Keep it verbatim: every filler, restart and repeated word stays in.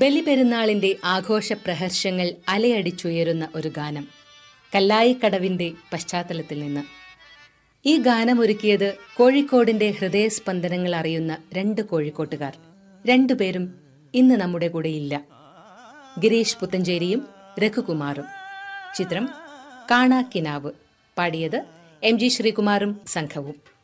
ബലിപെരുന്നാളിന്റെ ആഘോഷ പ്രഹർഷങ്ങൾ അലയടിച്ചുയരുന്ന ഒരു ഗാനം കല്ലായിക്കടവിന്റെ പശ്ചാത്തലത്തിൽ നിന്ന്. ഈ ഗാനമൊരുക്കിയത് കോഴിക്കോടിന്റെ ഹൃദയസ്പന്ദനങ്ങൾ അറിയുന്ന രണ്ട് കോഴിക്കോട്ടുകാർ. രണ്ടുപേരും ഇന്ന് നമ്മുടെ കൂടെയില്ല. ഗിരീഷ് പുത്തഞ്ചേരിയും രഘുകുമാറും. ചിത്രം കാണാക്കിനാവ്. പാടിയത് എം ജി ശ്രീകുമാറും സംഘവും.